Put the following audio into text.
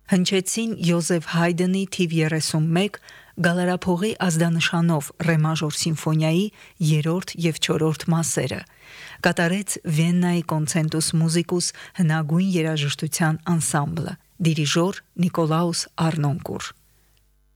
Հնչեցին Յոզեֆ Հայդենի թիվ 31 գալարափողի ազդանշանով ռե մաժոր սիմֆոնիայի 3 և 4 մասերը, կատարեց Վիեննայի Կոնցենտուս մուզիկուս հնագույն երաժշտության անսամբլը, դիրիժոր Նիկոլաուս Արնոնկուր։